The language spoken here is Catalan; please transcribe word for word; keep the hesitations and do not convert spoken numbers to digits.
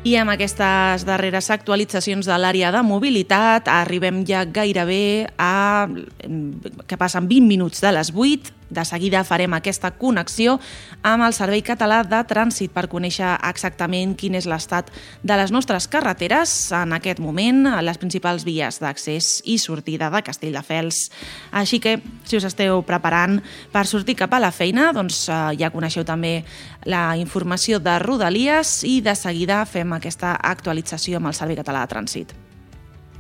I amb aquestes darreres actualitzacions de l'àrea de mobilitat arribem ja gairebé a que passen vint minuts de les vuit. De seguida farem aquesta connexió amb el Servei Català de Trànsit per conèixer exactament quin és l'estat de les nostres carreteres en aquest moment, les principals vies d'accés i sortida de Castelldefels. Així que, si us esteu preparant per sortir cap a la feina, doncs ja coneixeu també la informació de Rodalies i de seguida fem aquesta actualització amb el Servei Català de Trànsit.